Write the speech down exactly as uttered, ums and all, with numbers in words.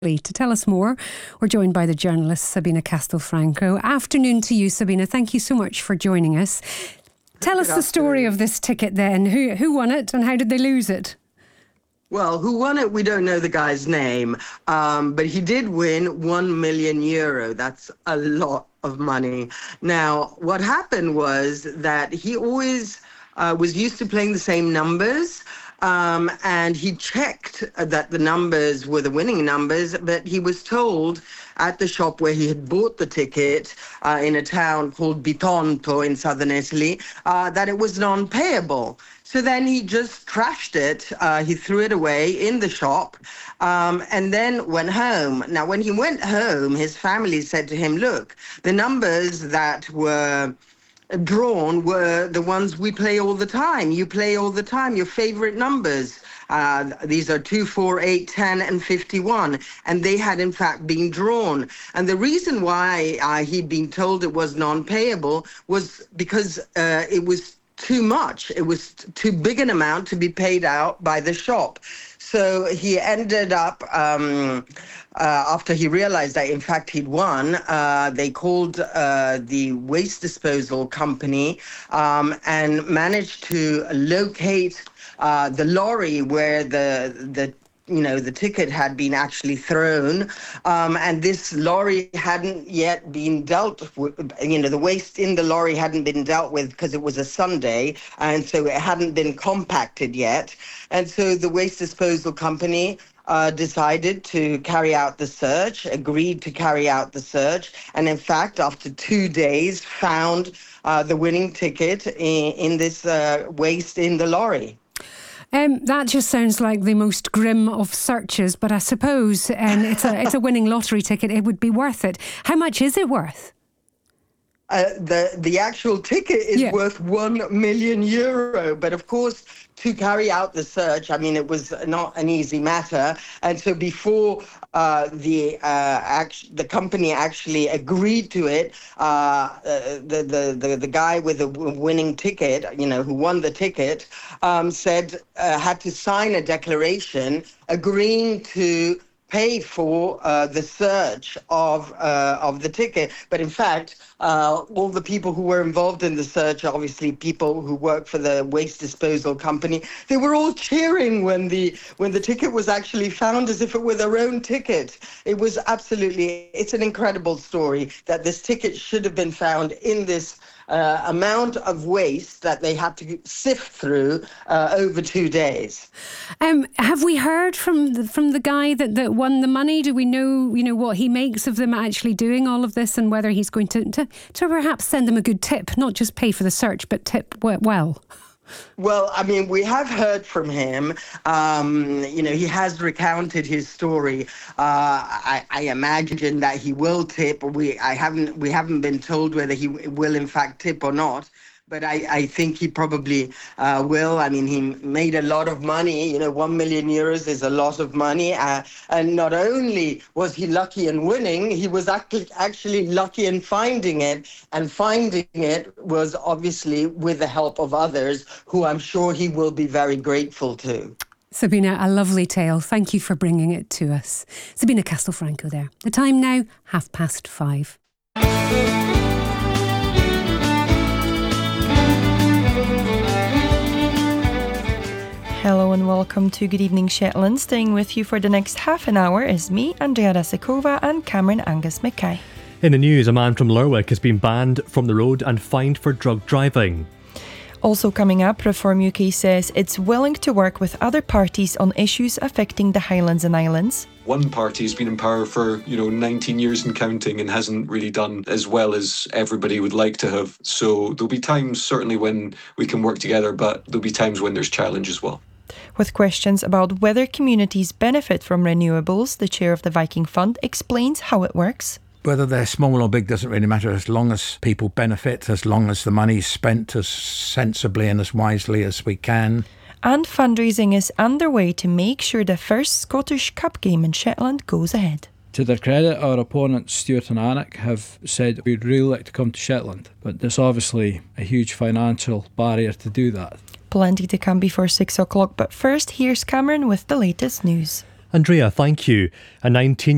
To tell us more, we're joined by the journalist Sabina Castelfranco. Afternoon to you, Sabina. Thank you so much for joining us. Tell us the story of this ticket then. Who who won it and how did they lose it? Well, who won it, we don't know the guy's name, um, but he did win one million euro. That's a lot of money. Now, what happened was that he always uh, was used to playing the same numbers. Um, and he checked that the numbers were the winning numbers, but he was told at the shop where he had bought the ticket uh, in a town called Bitonto in southern Italy, uh, that it was non-payable. So then he just trashed it. Uh, he threw it away in the shop um, and then went home. Now, when he went home, his family said to him, look, the numbers that were drawn were the ones we play all the time. You play all the time, your favorite numbers. Uh, these are two, four, eight, ten, and fifty-one. And they had, in fact, been drawn. And the reason why uh, he'd been told it was non-payable was because uh, it was too much. It was too big an amount to be paid out by the shop. So he ended up, um, uh, after he realized that, in fact, he'd won, uh, they called uh, the waste disposal company um, and managed to locate uh, the lorry where the the you know, the ticket had been actually thrown, um, and this lorry hadn't yet been dealt with, you know, the waste in the lorry hadn't been dealt with because it was a Sunday, and so it hadn't been compacted yet. And so the waste disposal company uh, decided to carry out the search, agreed to carry out the search, and in fact, after two days, found uh, the winning ticket in, in this uh, waste in the lorry. Um, that just sounds like the most grim of searches, but I suppose um, it's a it's a winning lottery ticket. It would be worth it. How much is it worth? Uh, the the actual ticket is yeah. worth one million euro, but of course, to carry out the search, I mean, it was not an easy matter, and so before uh, the uh, act- the company actually agreed to it, uh, the, the the the guy with the winning ticket, you know, who won the ticket, um, said uh, had to sign a declaration agreeing to pay for uh, the search of uh, of the ticket. But in fact, uh, all the people who were involved in the search, obviously people who work for the waste disposal company, they were all cheering when the when the ticket was actually found as if it were their own ticket. It was absolutely, it's an incredible story that this ticket should have been found in this Uh, amount of waste that they had to sift through uh, over two days. Um, have we heard from the, from the guy that, that won the money? Do we know, you know, what he makes of them actually doing all of this, and whether he's going to, to, to perhaps send them a good tip, not just pay for the search, but tip well? Well, I mean, we have heard from him. Um, you know, he has recounted his story. Uh, I, I imagine that he will tip. We, I haven't, we haven't been told whether he will in fact tip or not. But I, I think he probably uh, will. I mean, he made a lot of money. You know, one million euros is a lot of money. Uh, and not only was he lucky in winning, he was actually, actually lucky in finding it. And finding it was obviously with the help of others, who I'm sure he will be very grateful to. Sabina, a lovely tale. Thank you for bringing it to us. Sabina Castelfranco there. The time now, half past five. Hello and welcome to Good Evening Shetland. Staying with you for the next half an hour is me, Andrea Rasikova, and Cameron Angus Mackay. In the news, a man from Lerwick has been banned from the road and fined for drug driving. Also coming up, Reform U K says it's willing to work with other parties on issues affecting the Highlands and Islands. One party has been in power for, you know, nineteen years and counting and hasn't really done as well as everybody would like to have. So there'll be times certainly when we can work together, but there'll be times when there's challenge as well. With questions about whether communities benefit from renewables, the chair of the Viking Fund explains how it works. Whether they're small or big doesn't really matter, as long as people benefit, as long as the money's spent as sensibly and as wisely as we can. And fundraising is underway to make sure the first Scottish Cup game in Shetland goes ahead. To their credit, our opponents, Stuart and Alnwick, have said we'd really like to come to Shetland, but there's obviously a huge financial barrier to do that. Plenty to come before six o'clock, but first, here's Cameron with the latest news. Andrea, thank you. A nineteen